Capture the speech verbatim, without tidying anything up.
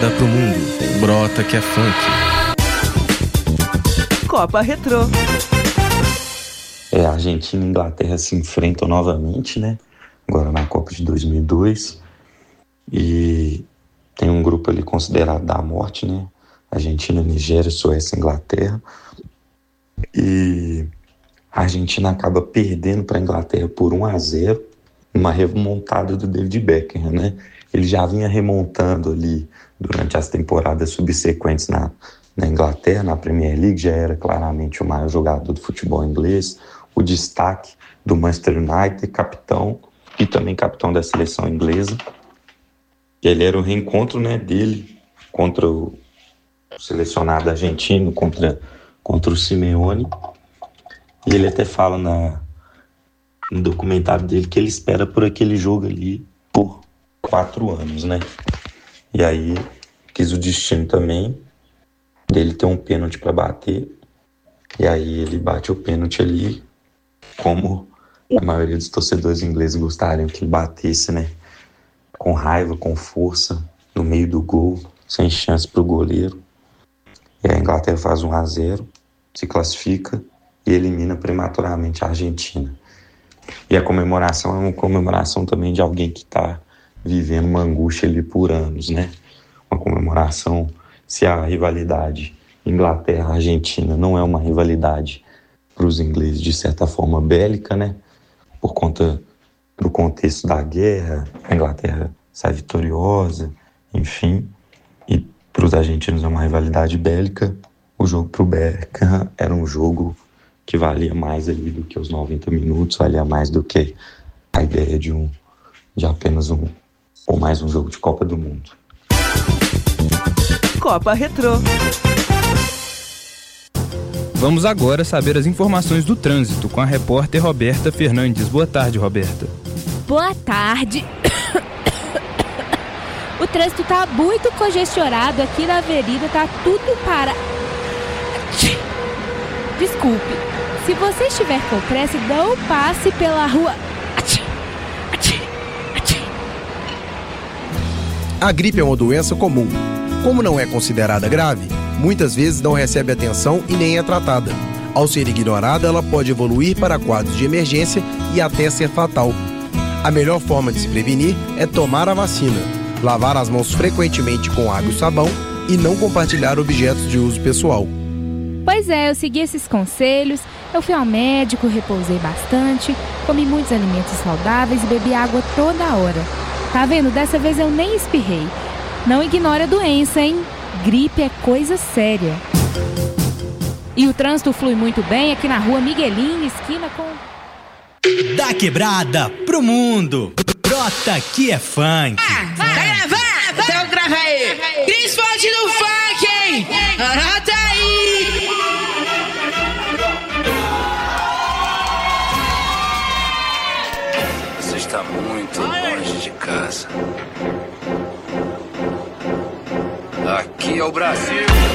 Dá pro mundo, brota que é funk. Copa Retrô. É, a Argentina e a Inglaterra se enfrentam novamente, né? Agora na Copa de dois mil e dois. E tem um grupo ali considerado da morte, né? Argentina, Nigéria, Suécia e Inglaterra. E a Argentina acaba perdendo para a Inglaterra por um a zero, uma remontada do David Beckham, né? Ele já vinha remontando ali durante as temporadas subsequentes na, na Inglaterra, na Premier League, já era claramente o maior jogador do futebol inglês, o destaque do Manchester United, capitão e também capitão da seleção inglesa. E ele era o reencontro, né, dele contra o selecionado argentino, contra, contra o Simeone. E ele até fala na, no documentário dele que ele espera por aquele jogo ali por quatro anos, né? E aí quis o destino também dele ter um pênalti para bater. E aí ele bate o pênalti ali como a maioria dos torcedores ingleses gostariam que ele batesse, né? Com raiva, com força, no meio do gol, sem chance para o goleiro. E a Inglaterra faz um a zero, se classifica e elimina prematuramente a Argentina. E a comemoração é uma comemoração também de alguém que está vivendo uma angústia ali por anos, né? Uma comemoração, se a rivalidade Inglaterra-Argentina não é uma rivalidade para os ingleses, de certa forma, bélica, né? Por conta do contexto da guerra, a Inglaterra sai vitoriosa, enfim. E para os argentinos é uma rivalidade bélica. O jogo para o Beckham era um jogo que valia mais ali do que os noventa minutos, valia mais do que a ideia de, um, de apenas um ou mais um jogo de Copa do Mundo. Copa Retrô. Vamos agora saber as informações do trânsito com a repórter Roberta Fernandes. Boa tarde, Roberta. Boa tarde. O trânsito tá muito congestionado aqui na avenida, tá tudo para... Desculpe, se você estiver com pressa, não passe pela rua... A gripe é uma doença comum. Como não é considerada grave, muitas vezes não recebe atenção e nem é tratada. Ao ser ignorada, ela pode evoluir para quadros de emergência e até ser fatal. A melhor forma de se prevenir é tomar a vacina, lavar as mãos frequentemente com água e sabão e não compartilhar objetos de uso pessoal. Pois é, eu segui esses conselhos, eu fui ao médico, repousei bastante, comi muitos alimentos saudáveis e bebi água toda hora. Tá vendo? Dessa vez eu nem espirrei. Não ignore a doença, hein? Gripe é coisa séria. E o trânsito flui muito bem aqui na rua Miguelinho, esquina com... Da quebrada pro mundo. Brota que é funk. Ah, vai gravar? Então grava aí. Cris Fonte do funk, hein? Anota aí. Você está muito longe de casa. Aqui é o Brasil.